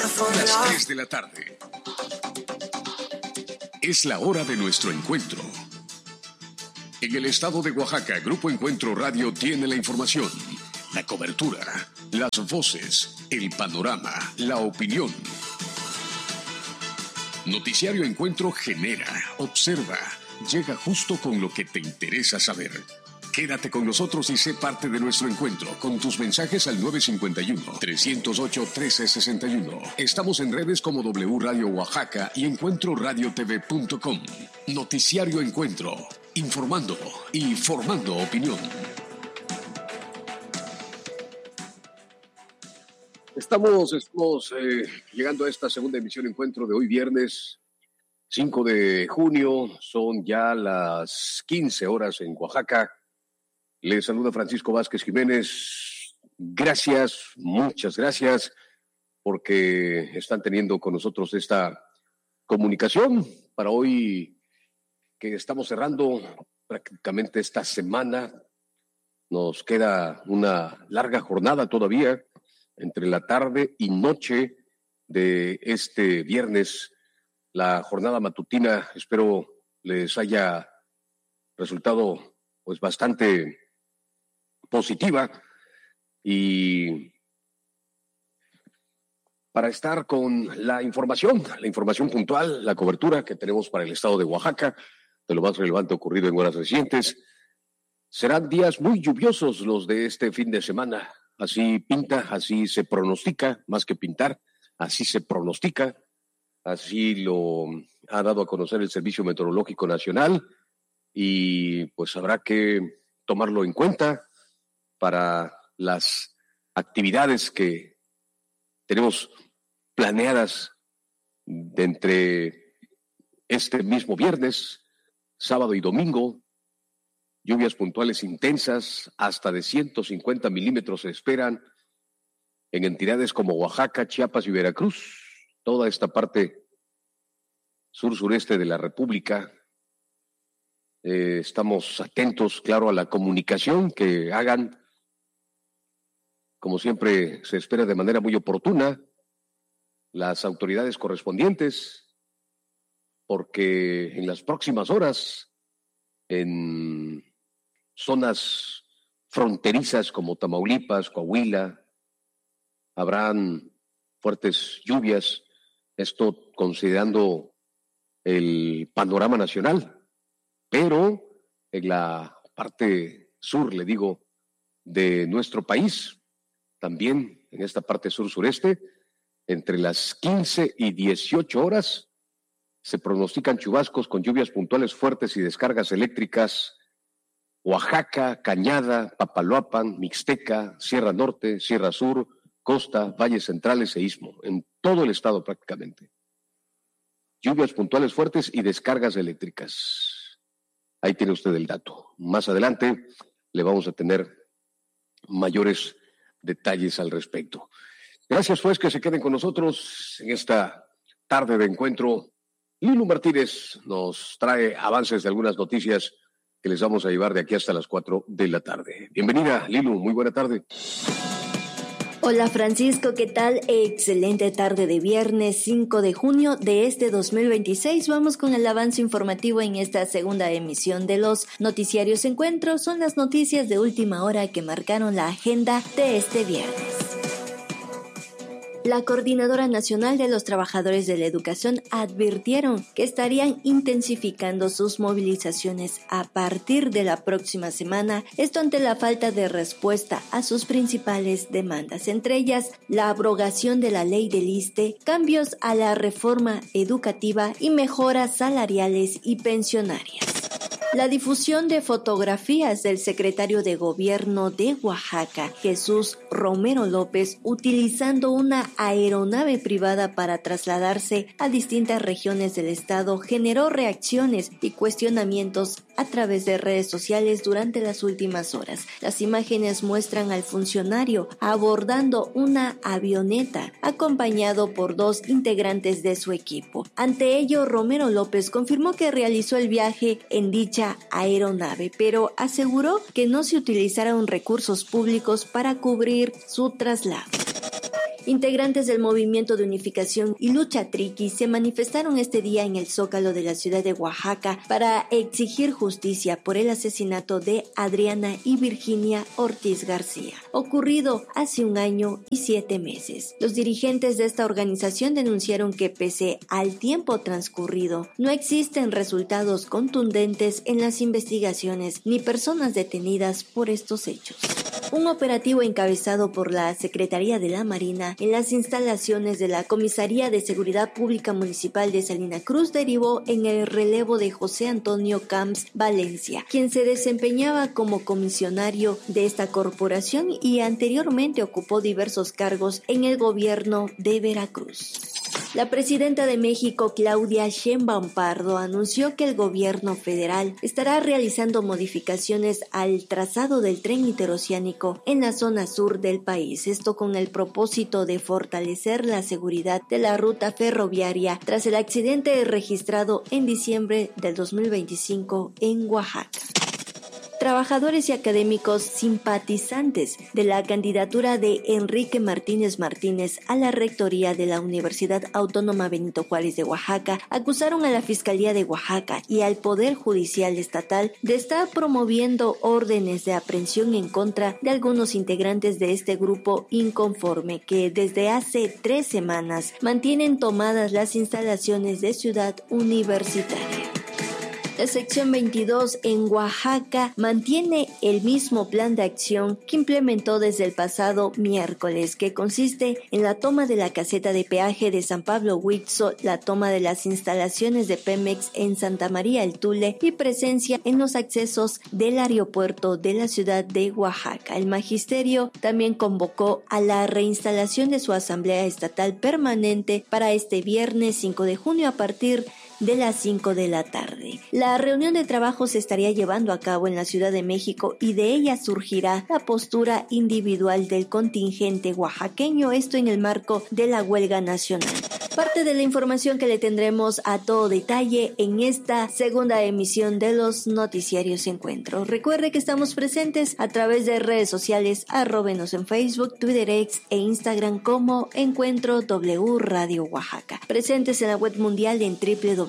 Las 3 de la tarde. Es la hora de nuestro encuentro. En el estado de Oaxaca, Grupo Encuentro Radio tiene la información, la cobertura, las voces, el panorama, la opinión. Noticiario Encuentro genera, observa, llega justo con lo que te interesa saber. Quédate con nosotros y sé parte de nuestro encuentro con tus mensajes al 951-308-1361. Estamos en redes como W Radio Oaxaca y encuentroradiotv.com. Noticiario Encuentro, informando y formando opinión. Estamos llegando a esta segunda emisión Encuentro de hoy viernes 5 de junio. Son ya las 15 horas en Oaxaca. Les saluda Francisco Vázquez Jiménez. Gracias, muchas gracias, porque están teniendo con nosotros esta comunicación para hoy que estamos cerrando prácticamente esta semana. Nos queda una larga jornada todavía entre la tarde y noche de este viernes. La jornada matutina espero les haya resultado pues bastante positiva, y para estar con la información puntual, la cobertura que tenemos para el estado de Oaxaca de lo más relevante ocurrido en horas recientes. Serán días muy lluviosos los de este fin de semana. Así pinta, así se pronostica, más que pintar, así se pronostica, así lo ha dado a conocer el Servicio Meteorológico Nacional, y pues habrá que tomarlo en cuenta para las actividades que tenemos planeadas de entre este mismo viernes, sábado y domingo. Lluvias puntuales intensas, hasta de 150 milímetros se esperan en entidades como Oaxaca, Chiapas y Veracruz, toda esta parte sur-sureste de la República. Estamos atentos, claro, a la comunicación que hagan, como siempre se espera de manera muy oportuna, las autoridades correspondientes, porque en las próximas horas, en zonas fronterizas como Tamaulipas, Coahuila, habrán fuertes lluvias, esto considerando el panorama nacional, pero en la parte sur, le digo, de nuestro país, también en esta parte sur-sureste, entre las 15 y 18 horas, se pronostican chubascos con lluvias puntuales fuertes y descargas eléctricas. Oaxaca, Cañada, Papaloapan, Mixteca, Sierra Norte, Sierra Sur, Costa, Valles Centrales e Istmo, en todo el estado prácticamente. Lluvias puntuales fuertes y descargas eléctricas. Ahí tiene usted el dato. Más adelante le vamos a tener mayores detalles al respecto. Gracias, pues, que se queden con nosotros en esta tarde de encuentro. Lilu Martínez nos trae avances de algunas noticias que les vamos a llevar de aquí hasta las 4 de la tarde. Bienvenida, Lilu, muy buena tarde. Hola Francisco, ¿qué tal? Excelente tarde de viernes 5 de junio de este 2026. Vamos con el avance informativo en esta segunda emisión de los Noticiarios Encuentros. Son las noticias de última hora que marcaron la agenda de este viernes. La Coordinadora Nacional de los Trabajadores de la Educación advirtieron que estarían intensificando sus movilizaciones a partir de la próxima semana, esto ante la falta de respuesta a sus principales demandas, entre ellas la abrogación de la ley del ISSSTE, cambios a la reforma educativa y mejoras salariales y pensionarias. La difusión de fotografías del secretario de Gobierno de Oaxaca, Jesús Romero López, utilizando una aeronave privada para trasladarse a distintas regiones del estado, generó reacciones y cuestionamientos a través de redes sociales durante las últimas horas. Las imágenes muestran al funcionario abordando una avioneta, acompañado por 2 integrantes de su equipo. Ante ello, Romero López confirmó que realizó el viaje en dicha aeronave, pero aseguró que no se utilizaron recursos públicos para cubrir su traslado. Integrantes del Movimiento de Unificación y Lucha Triqui se manifestaron este día en el Zócalo de la ciudad de Oaxaca para exigir justicia por el asesinato de Adriana y Virginia Ortiz García, ocurrido hace 1 año y 7 meses. Los dirigentes de esta organización denunciaron que pese al tiempo transcurrido, no existen resultados contundentes en las investigaciones ni personas detenidas por estos hechos. Un operativo encabezado por la Secretaría de la Marina en las instalaciones de la Comisaría de Seguridad Pública Municipal de Salina Cruz derivó en el relevo de José Antonio Camps Valencia, quien se desempeñaba como comisionario de esta corporación y anteriormente ocupó diversos cargos en el gobierno de Veracruz. La presidenta de México, Claudia Sheinbaum Pardo, anunció que el gobierno federal estará realizando modificaciones al trazado del tren interoceánico en la zona sur del país, esto con el propósito de fortalecer la seguridad de la ruta ferroviaria tras el accidente registrado en diciembre del 2025 en Oaxaca. Trabajadores y académicos simpatizantes de la candidatura de Enrique Martínez Martínez a la rectoría de la Universidad Autónoma Benito Juárez de Oaxaca acusaron a la Fiscalía de Oaxaca y al Poder Judicial Estatal de estar promoviendo órdenes de aprehensión en contra de algunos integrantes de este grupo inconforme que desde hace 3 semanas mantienen tomadas las instalaciones de Ciudad Universitaria. La sección 22 en Oaxaca mantiene el mismo plan de acción que implementó desde el pasado miércoles, que consiste en la toma de la caseta de peaje de San Pablo Huitzol, la toma de las instalaciones de Pemex en Santa María el Tule y presencia en los accesos del aeropuerto de la ciudad de Oaxaca. El magisterio también convocó a la reinstalación de su asamblea estatal permanente para este viernes 5 de junio a partir de las 5 de la tarde. La reunión de trabajo se estaría llevando a cabo en la Ciudad de México y de ella surgirá la postura individual del contingente oaxaqueño, esto en el marco de la huelga nacional. Parte de la información que le tendremos a todo detalle en esta segunda emisión de los Noticiarios Encuentro. Recuerde que estamos presentes a través de redes sociales, arróbenos en Facebook, Twitter, X e Instagram como Encuentro W Radio Oaxaca. Presentes en la web mundial en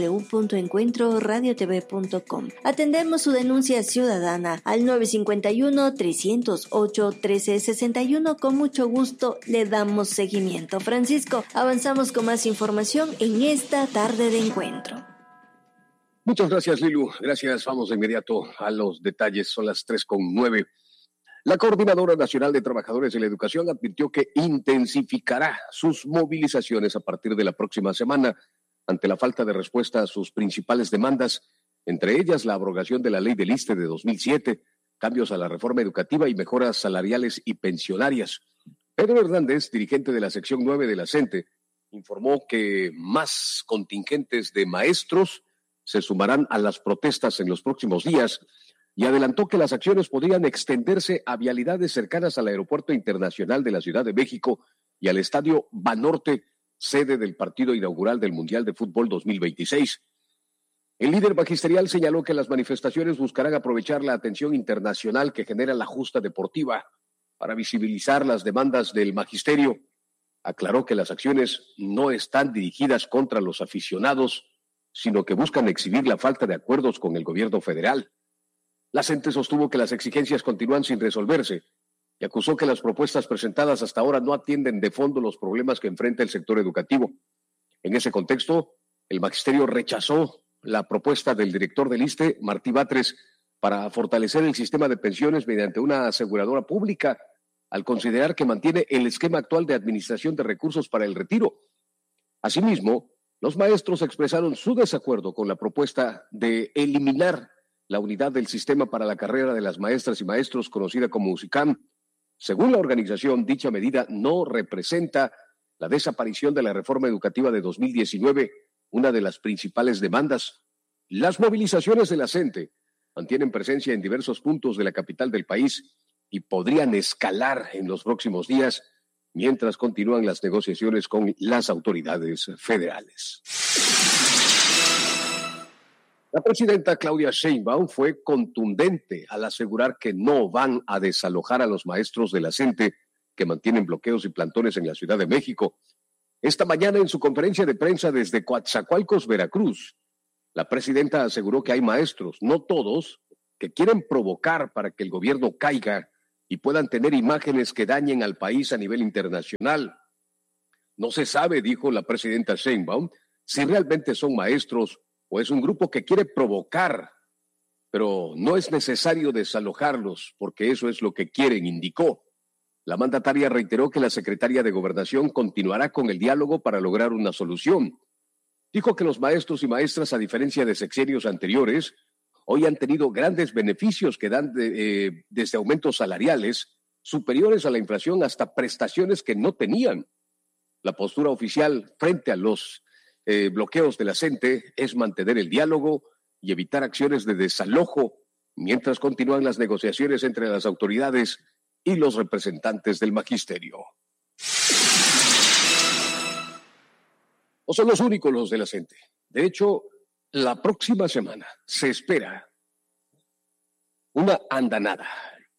www.encuentroradiotv.com. Atendemos su denuncia ciudadana al 951-308-1361. Con mucho gusto le damos seguimiento. Francisco, avanzamos con más información en esta tarde de encuentro. Muchas gracias, Lilu. Gracias. Vamos de inmediato a los detalles. Son las 3:09. La Coordinadora Nacional de Trabajadores de la Educación advirtió que intensificará sus movilizaciones a partir de la próxima semana ante la falta de respuesta a sus principales demandas, entre ellas la abrogación de la ley del ISSSTE de 2007, cambios a la reforma educativa y mejoras salariales y pensionarias. Pedro Hernández, dirigente de la sección 9 de la CENTE, informó que más contingentes de maestros se sumarán a las protestas en los próximos días y adelantó que las acciones podrían extenderse a vialidades cercanas al Aeropuerto Internacional de la Ciudad de México y al Estadio Banorte, sede del partido inaugural del Mundial de Fútbol 2026. El líder magisterial señaló que las manifestaciones buscarán aprovechar la atención internacional que genera la justa deportiva para visibilizar las demandas del magisterio. Aclaró que las acciones no están dirigidas contra los aficionados, sino que buscan exhibir la falta de acuerdos con el gobierno federal. La CENTE sostuvo que las exigencias continúan sin resolverse y acusó que las propuestas presentadas hasta ahora no atienden de fondo los problemas que enfrenta el sector educativo. En ese contexto, el magisterio rechazó la propuesta del director del ISSSTE, Martí Batres, para fortalecer el sistema de pensiones mediante una aseguradora pública, al considerar que mantiene el esquema actual de administración de recursos para el retiro. Asimismo, los maestros expresaron su desacuerdo con la propuesta de eliminar la unidad del sistema para la carrera de las maestras y maestros, conocida como USICAM. Según la organización, dicha medida no representa la desaparición de la reforma educativa de 2019, una de las principales demandas. Las movilizaciones de la CENTE mantienen presencia en diversos puntos de la capital del país y podrían escalar en los próximos días mientras continúan las negociaciones con las autoridades federales. La presidenta Claudia Sheinbaum fue contundente al asegurar que no van a desalojar a los maestros de la CENTE que mantienen bloqueos y plantones en la Ciudad de México. Esta mañana, en su conferencia de prensa desde Coatzacoalcos, Veracruz, la presidenta aseguró que hay maestros, no todos, que quieren provocar para que el gobierno caiga y puedan tener imágenes que dañen al país a nivel internacional. No se sabe, dijo la presidenta Sheinbaum, si realmente son maestros o es un grupo que quiere provocar, pero no es necesario desalojarlos porque eso es lo que quieren, indicó. La mandataria reiteró que la secretaria de Gobernación continuará con el diálogo para lograr una solución. Dijo que los maestros y maestras, a diferencia de sexenios anteriores, hoy han tenido grandes beneficios que dan desde aumentos salariales superiores a la inflación hasta prestaciones que no tenían. La postura oficial frente a los bloqueos de la CENTE es mantener el diálogo y evitar acciones de desalojo mientras continúan las negociaciones entre las autoridades y los representantes del magisterio. No son los únicos los de la CENTE. De hecho, la próxima semana se espera una andanada.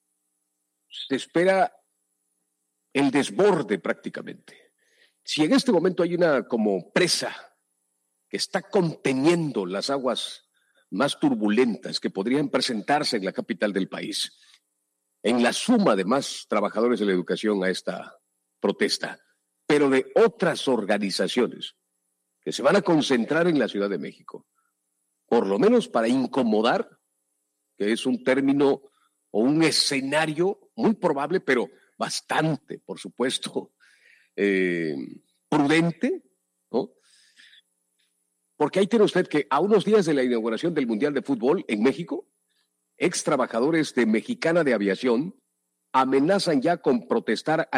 Se espera el desborde prácticamente. Si en este momento hay una como presa que está conteniendo las aguas más turbulentas que podrían presentarse en la capital del país, en la suma de más trabajadores de la educación a esta protesta, pero de otras organizaciones que se van a concentrar en la Ciudad de México, por lo menos para incomodar, que es un término o un escenario muy probable, pero bastante, por supuesto, prudente, ¿no? Porque ahí tiene usted que a unos días de la inauguración del Mundial de Fútbol en México, ex trabajadores de Mexicana de Aviación amenazan ya con protestar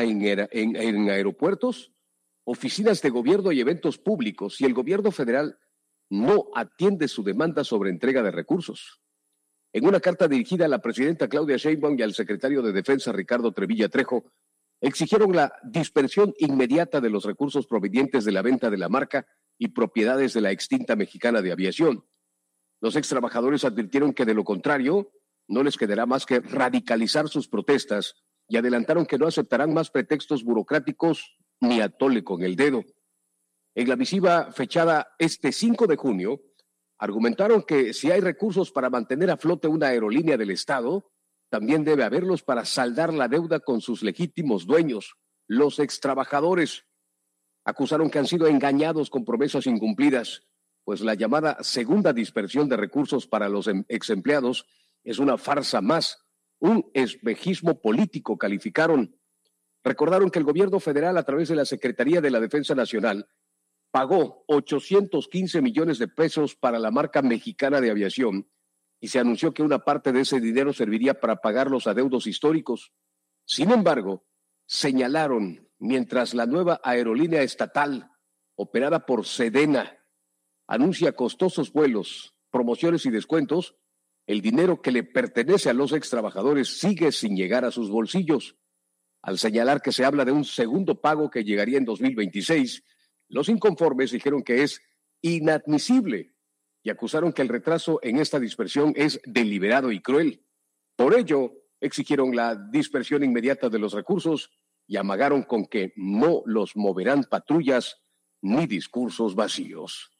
en aeropuertos, oficinas de gobierno y eventos públicos si el gobierno federal no atiende su demanda sobre entrega de recursos. En una carta dirigida a la presidenta Claudia Sheinbaum y al secretario de Defensa Ricardo Trevilla Trejo, exigieron la dispersión inmediata de los recursos provenientes de la venta de la marca y propiedades de la extinta Mexicana de Aviación. Los ex trabajadores advirtieron que de lo contrario no les quedará más que radicalizar sus protestas y adelantaron que no aceptarán más pretextos burocráticos ni atole con el dedo. En la misiva fechada este 5 de junio, argumentaron que si hay recursos para mantener a flote una aerolínea del Estado, también debe haberlos para saldar la deuda con sus legítimos dueños, los extrabajadores. Acusaron que han sido engañados con promesas incumplidas, pues la llamada segunda dispersión de recursos para los exempleados es una farsa más, un espejismo político, calificaron. Recordaron que el gobierno federal, a través de la Secretaría de la Defensa Nacional, pagó 815 millones de pesos para la marca Mexicana de Aviación y se anunció que una parte de ese dinero serviría para pagar los adeudos históricos. Sin embargo, señalaron, mientras la nueva aerolínea estatal, operada por Sedena, anuncia costosos vuelos, promociones y descuentos, el dinero que le pertenece a los extrabajadores sigue sin llegar a sus bolsillos. Al señalar que se habla de un segundo pago que llegaría en 2026, los inconformes dijeron que es inadmisible y acusaron que el retraso en esta dispersión es deliberado y cruel. Por ello, exigieron la dispersión inmediata de los recursos y amagaron con que no los moverán patrullas ni discursos vacíos.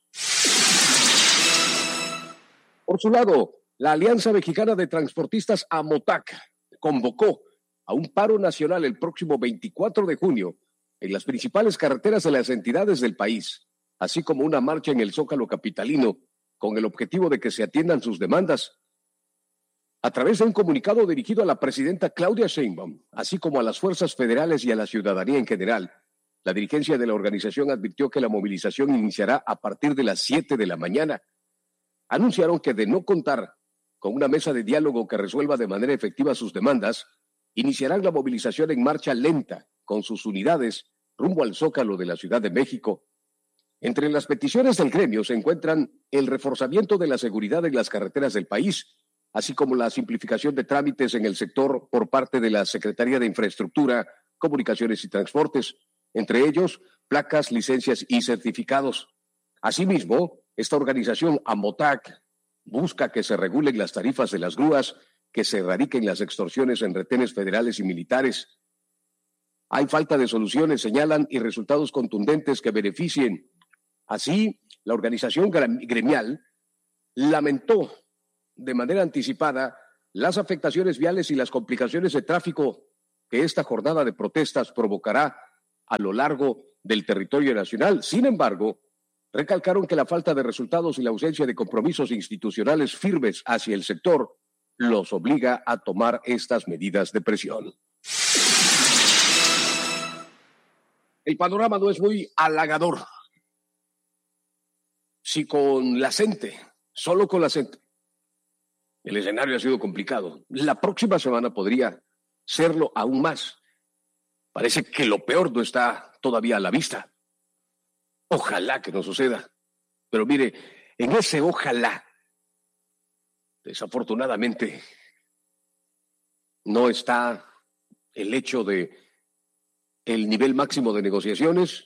Por su lado, la Alianza Mexicana de Transportistas AMOTAC convocó a un paro nacional el próximo 24 de junio en las principales carreteras de las entidades del país, así como una marcha en el Zócalo capitalino con el objetivo de que se atiendan sus demandas. A través de un comunicado dirigido a la presidenta Claudia Sheinbaum, así como a las fuerzas federales y a la ciudadanía en general, la dirigencia de la organización advirtió que la movilización iniciará a partir de las 7 de la mañana. Anunciaron que de no contar con una mesa de diálogo que resuelva de manera efectiva sus demandas, iniciarán la movilización en marcha lenta con sus unidades rumbo al Zócalo de la Ciudad de México. Entre las peticiones del gremio se encuentran el reforzamiento de la seguridad en las carreteras del país, así como la simplificación de trámites en el sector por parte de la Secretaría de Infraestructura, Comunicaciones y Transportes, entre ellos placas, licencias y certificados. Asimismo, esta organización AMOTAC busca que se regulen las tarifas de las grúas, que se erradiquen las extorsiones en retenes federales y militares. Hay falta de soluciones, señalan, y resultados contundentes que beneficien. Así, la organización gremial lamentó de manera anticipada las afectaciones viales y las complicaciones de tráfico que esta jornada de protestas provocará a lo largo del territorio nacional. Sin embargo, recalcaron que la falta de resultados y la ausencia de compromisos institucionales firmes hacia el sector los obliga a tomar estas medidas de presión. El panorama no es muy halagador. Si con la CENTE, solo con la CENTE, el escenario ha sido complicado, la próxima semana podría serlo aún más. Parece que lo peor no está todavía a la vista. Ojalá que no suceda. Pero mire, en ese ojalá, desafortunadamente, no está el hecho de el nivel máximo de negociaciones,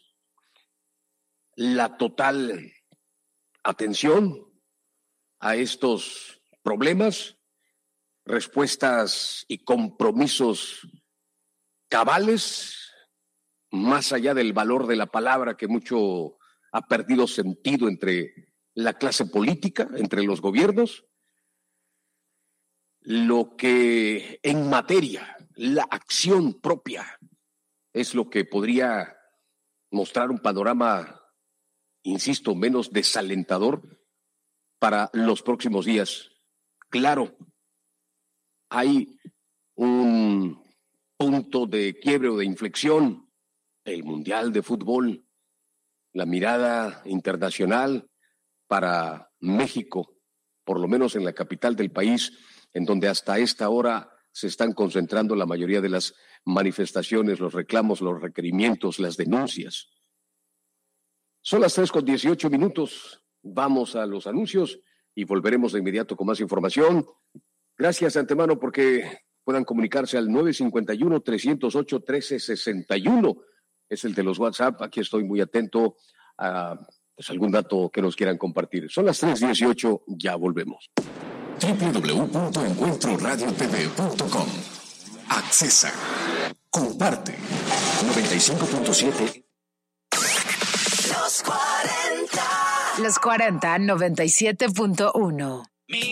la total atención a estos problemas, respuestas y compromisos cabales, más allá del valor de la palabra que mucho ha perdido sentido entre la clase política, entre los gobiernos, lo que en materia, la acción propia, es lo que podría mostrar un panorama, insisto, menos desalentador para los próximos días. Claro, hay un punto de quiebre o de inflexión, el Mundial de Fútbol, la mirada internacional para México, por lo menos en la capital del país, en donde hasta esta hora se están concentrando la mayoría de las manifestaciones, los reclamos, los requerimientos, las denuncias. Son las 3:18. Vamos a los anuncios y volveremos de inmediato con más información. Gracias de antemano porque puedan comunicarse al 951-308-1361. Es el de los WhatsApp. Aquí estoy muy atento a algún dato que nos quieran compartir. Son las 3:18, ya volvemos. www.encuentroradiotv.com. Accesa. Comparte. 95.7. Los 40 97.1.